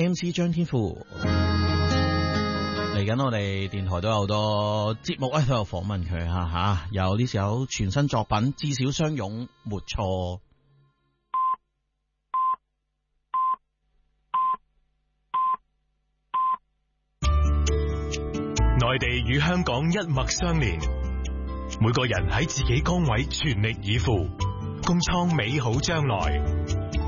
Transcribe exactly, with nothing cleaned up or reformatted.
M C 張天賦。嚟緊我哋電台都有好多節目咧，都有訪問佢吓吓，有呢首全新作品《至少相擁沒錯》。 內地與香港一脈相連，每個人喺自己崗位全力以赴，共創美好將來。